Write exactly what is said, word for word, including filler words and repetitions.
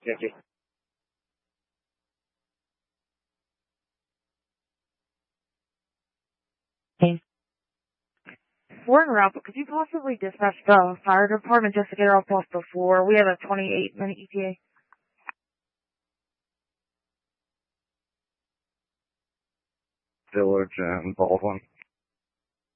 Thank you. Hey. We're en route, but could you possibly dispatch the fire department just to get her off off before? We have a twenty-eight minute E T A. Village and Baldwin.